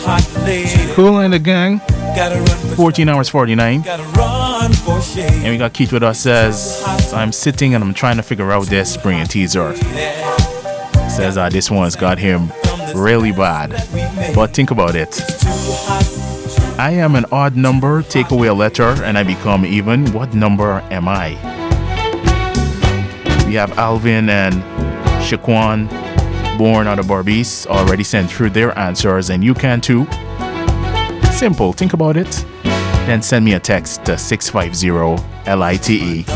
Cool and the gang. Gotta run 14 hours 49. Gotta run for shade. And we got Keith with us. Says, I'm sitting and I'm trying to figure out this spring teaser. Says this one's got him really bad. But think about it. I am an odd number, take away a letter, and I become even. What number am I? We have Alvin and Shaquan, born out of Barbies, already sent through their answers, and you can too. Simple, think about it. Then send me a text to 650-LITE.